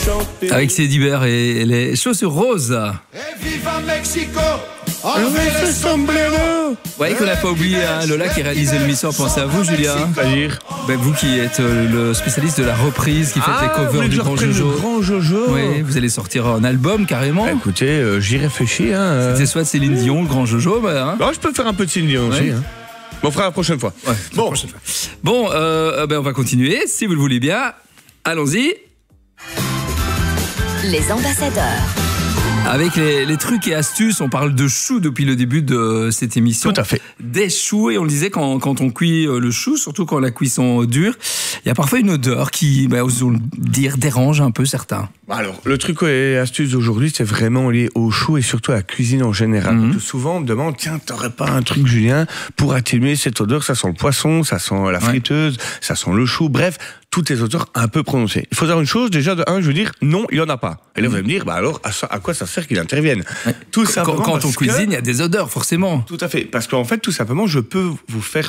Avec Cédric Bert et les chaussures roses. Et viva Mexico! Enlevez le sombrero! Vous voyez qu'on n'a pas oublié Lola qui réalise l'émission. Pensez à vous, Julien. C'est-à-dire Vous qui êtes le spécialiste de la reprise, qui fait les covers du Grand Jojo. Le Grand Jojo. Oui, vous allez sortir un album carrément. Écoutez, j'y réfléchis. C'était soit Céline Dion, le Grand Jojo. Je peux faire un peu de Céline Dion aussi. On fera la prochaine fois. Ouais, bon, on va continuer, si vous le voulez bien. Allons-y. Les ambassadeurs. Avec les trucs et astuces, on parle de choux depuis le début de cette émission. Tout à fait. Des choux, et on le disait, quand on cuit le chou, surtout quand la cuisson dure, il y a parfois une odeur qui, osons dire, dérange un peu certains. Alors, le truc et astuce d'aujourd'hui, c'est vraiment lié au chou et surtout à la cuisine en général. Donc, souvent, on me demande, tiens, t'aurais pas un truc, Julien, pour atténuer cette odeur? Ça sent le poisson, ça sent la friteuse, ça sent le chou, bref, toutes les odeurs un peu prononcées. Il faut dire une chose, déjà, de un, je veux dire, non, il y en a pas. Et là, vous allez me dire, alors, à quoi ça sert qu'il intervienne? Tout simplement. Quand on cuisine, il y a des odeurs, forcément. Tout à fait. Parce qu'en fait, tout simplement, je peux vous faire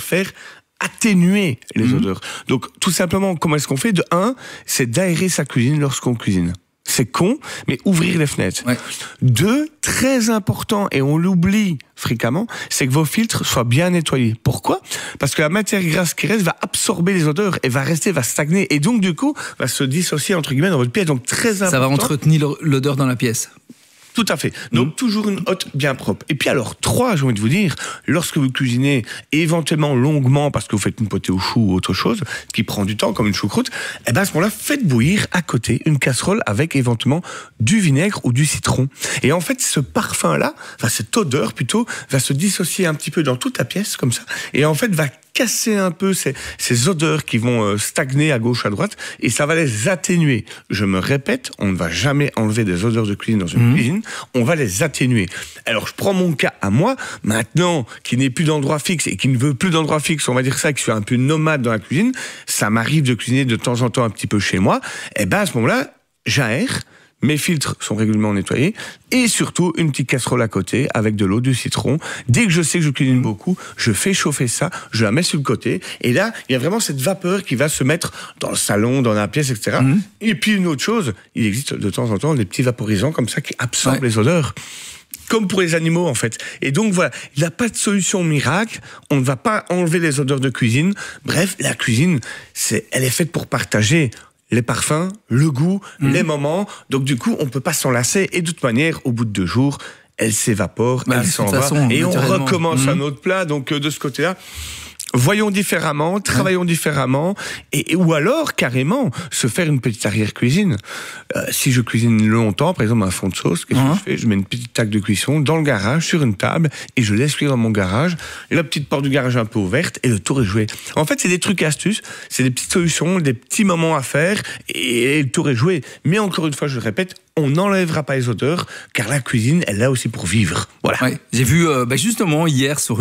atténuer les odeurs. Donc, tout simplement, comment est-ce qu'on fait? De un, c'est d'aérer sa cuisine lorsqu'on cuisine. C'est con, mais ouvrir les fenêtres. Ouais. Deux, très important, et on l'oublie fréquemment, c'est que vos filtres soient bien nettoyés. Pourquoi? Parce que la matière grasse qui reste va absorber les odeurs et va stagner, et donc du coup, va se dissocier entre guillemets dans votre pièce. Donc très important. Ça va entretenir l'odeur dans la pièce. Tout à fait. Donc, toujours une hotte bien propre. Et puis alors, 3, j'ai envie de vous dire, lorsque vous cuisinez éventuellement longuement, parce que vous faites une potée au chou ou autre chose, qui prend du temps, comme une choucroute, à ce moment-là, faites bouillir à côté une casserole avec éventuellement du vinaigre ou du citron. Et en fait, ce parfum-là, cette odeur plutôt, va se dissocier un petit peu dans toute la pièce, comme ça, et en fait, va casser un peu ces odeurs qui vont stagner à gauche, à droite, et ça va les atténuer. Je me répète, on ne va jamais enlever des odeurs de cuisine dans une cuisine, on va les atténuer. Alors, je prends mon cas à moi, maintenant, qui n'est plus d'endroit fixe, et qui ne veut plus d'endroit fixe, on va dire ça, qui suis un peu nomade dans la cuisine, ça m'arrive de cuisiner de temps en temps un petit peu chez moi, à ce moment-là, j'aère, mes filtres sont régulièrement nettoyés, et surtout une petite casserole à côté avec de l'eau, du citron. Dès que je sais que je cuisine beaucoup, je fais chauffer ça, je la mets sur le côté, et là, il y a vraiment cette vapeur qui va se mettre dans le salon, dans la pièce, etc. Et puis une autre chose, il existe de temps en temps des petits vaporisants comme ça qui absorbent les odeurs. Comme pour les animaux, en fait. Et donc, voilà, il n'y a pas de solution miracle. On ne va pas enlever les odeurs de cuisine. Bref, la cuisine, elle est faite pour partager les parfums, le goût, les moments. Donc, du coup, on ne peut pas s'en lasser. Et de toute manière, au bout de 2 jours, elle s'évapore, elle s'en va. Et on recommence un autre plat. Donc, de ce côté-là, voyons différemment, travaillons différemment, ou alors, carrément, se faire une petite arrière-cuisine. Si je cuisine longtemps, par exemple, un fond de sauce, qu'est-ce que je fais? Je mets une petite taque de cuisson dans le garage, sur une table, et je laisse cuire dans mon garage, et la petite porte du garage un peu ouverte, et le tour est joué. En fait, c'est des trucs et astuces, c'est des petites solutions, des petits moments à faire, et le tour est joué. Mais encore une fois, je le répète, on n'enlèvera pas les odeurs, car la cuisine, elle est là aussi pour vivre. Voilà. Ouais. J'ai vu justement hier sur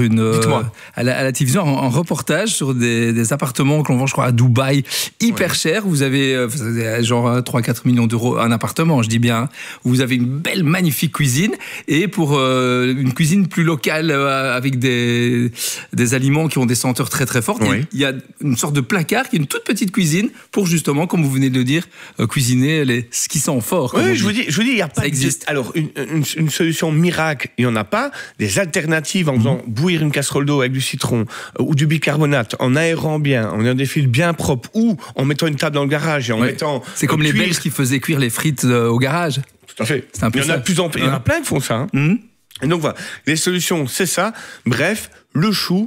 à la télévision un reportage sur des appartements que l'on vend, je crois, à Dubaï, hyper chers. Vous avez genre 3-4 millions d'euros un appartement, je dis bien. Vous avez une belle, magnifique cuisine, et pour une cuisine plus locale avec des aliments qui ont des senteurs très très fortes, il y a une sorte de placard qui est une toute petite cuisine pour justement, comme vous venez de le dire, cuisiner ce qui sent fort. Oui, je vous dis, il n'y a pas. Ça existe. Alors, une solution miracle, il n'y en a pas. Des alternatives en faisant bouillir une casserole d'eau avec du citron ou du bicarbonate, en aérant bien, en ayant des fils bien propres, ou en mettant une table dans le garage et en mettant. C'est comme les Belges qui faisaient cuire les frites au garage. Tout à fait. Il y en a il y en a plein qui font ça. Et donc voilà, les solutions, c'est ça. Bref, le chou,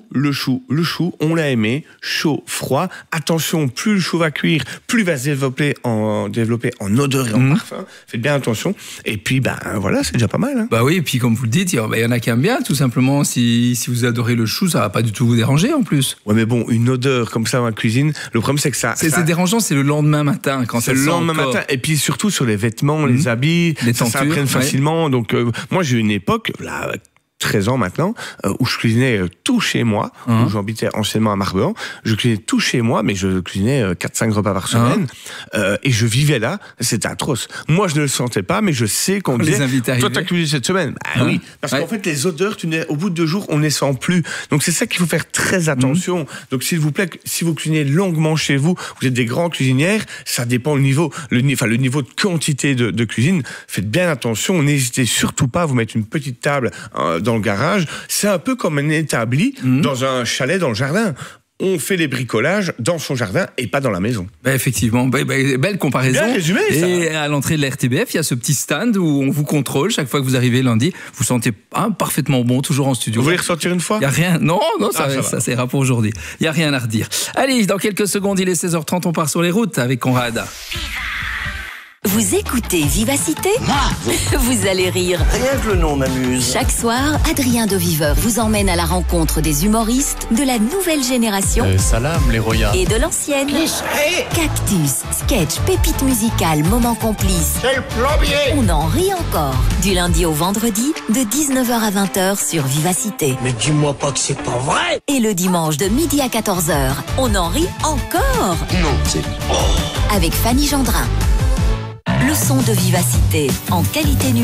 on l'a aimé, chaud, froid. Attention, plus le chou va cuire, plus il va se développer en odeur et en parfum. Faites bien attention. Et puis, voilà, c'est déjà pas mal. Hein. Bah oui, et puis comme vous le dites, il y en a qui aiment bien, tout simplement. Si vous adorez le chou, ça va pas du tout vous déranger en plus. Ouais, mais bon, une odeur comme ça dans la cuisine, le problème c'est que c'est dérangeant, c'est le lendemain matin quand ça sent. C'est le lendemain matin, et puis surtout sur les vêtements, les habits, les tentures, ça imprègne facilement. Donc moi j'ai eu une époque, là, 13 ans maintenant, où je cuisinais tout chez moi, où j'habitais anciennement à Marbehan. Je cuisinais tout chez moi, mais je cuisinais 4-5 repas par semaine. Et je vivais là. C'était atroce. Moi, je ne le sentais pas, mais je sais qu'on disait, toi, t'as cuisiné cette semaine. Bah oui. Parce qu'en fait, les odeurs, au bout de 2 jours, on ne les sent plus. Donc, c'est ça qu'il faut faire très attention. Donc, s'il vous plaît, si vous cuisinez longuement chez vous, vous êtes des grands cuisinières, ça dépend le niveau de quantité de cuisine. Faites bien attention. N'hésitez surtout pas à vous mettre une petite table dans le garage. C'est un peu comme un établi dans un chalet dans le jardin. On fait les bricolages dans son jardin et pas dans la maison. Bah effectivement, belle comparaison. Bien résumé, ça. Et à l'entrée de la RTBF, il y a ce petit stand où on vous contrôle chaque fois que vous arrivez lundi. Vous sentez parfaitement bon, toujours en studio. Vous voulez ressortir une fois ? Il n'y a rien. Non, ça sera pour aujourd'hui. Il n'y a rien à redire. Allez, dans quelques secondes, il est 16h30, on part sur les routes avec Conrad. Vous écoutez Vivacité ? Vous allez rire. Rien que le nom m'amuse. Chaque soir, Adrien de Viveur vous emmène à la rencontre des humoristes de la nouvelle génération Salam, les royas. et de l'ancienne. Cactus, sketch, pépites musicales, moments complices. C'est le plombier. On en rit encore. Du lundi au vendredi, de 19h à 20h sur Vivacité. Mais dis-moi pas que c'est pas vrai. Et le dimanche de midi à 14h, on en rit encore. Non, c'est... Avec Fanny Gendrin. Le son de Vivacité en qualité numérique.